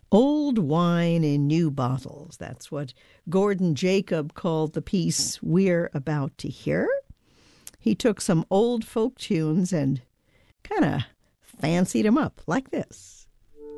Old wine in new bottles. That's what Gordon Jacob called the piece we're about to hear. He took some old folk tunes and kind of fancied them up like this.